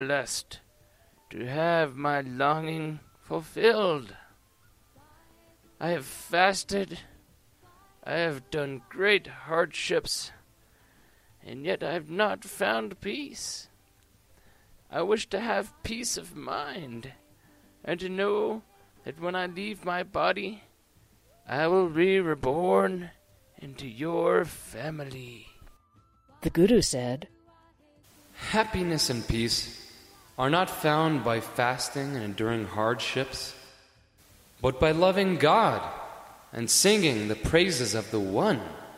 blessed to have my longing fulfilled. I have fasted, I have done great hardships, and yet I have not found peace. I wish to have peace of mind, and to know that when I leave my body, I will be reborn into your family. The Guru said, Happiness and peace are not found by fasting and enduring hardships, but by loving God and singing the praises of the One.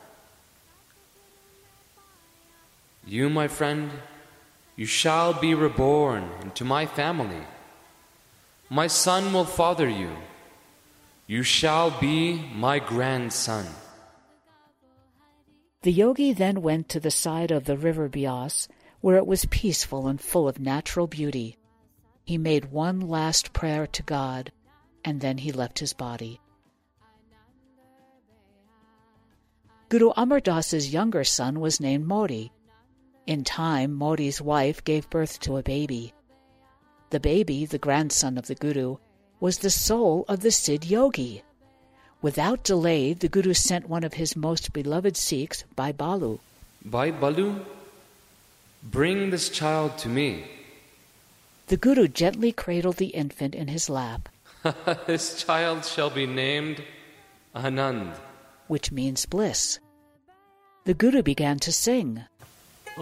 You, my friend, you shall be reborn into my family. My son will father you. You shall be my grandson. The yogi then went to the side of the river Beas, where it was peaceful and full of natural beauty. He made one last prayer to God, and then he left his body. Guru Amar Das's younger son was named Modi. In time, Modi's wife gave birth to a baby. The baby, the grandson of the Guru, was the soul of the Siddh Yogi. Without delay, the Guru sent one of his most beloved Sikhs, Bhai Balu. Bhai Balu, bring this child to me. The Guru gently cradled the infant in his lap. This child shall be named Anand, which means bliss. The Guru began to sing.